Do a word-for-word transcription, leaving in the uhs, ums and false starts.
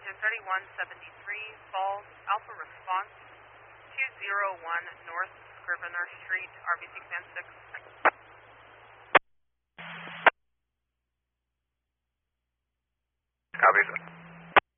engine thirty-one seventy-three, Falls, Alpha Response, two zero one North Scrivener Street, R B C Command six. Copy.